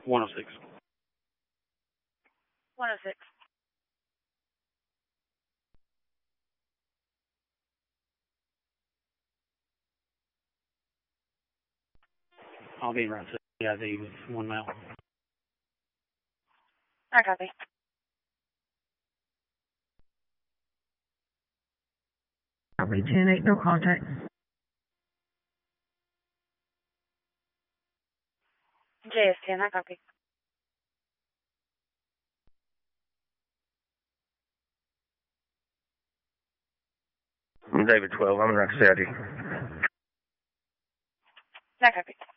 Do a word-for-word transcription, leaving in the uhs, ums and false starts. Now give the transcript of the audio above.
one oh six. one oh six. I'll be in Route six, I V with one mile. I copy. Copy, ten eight, no contact. J S ten, I copy. David twelve, I'm in Route Saudi. I copy.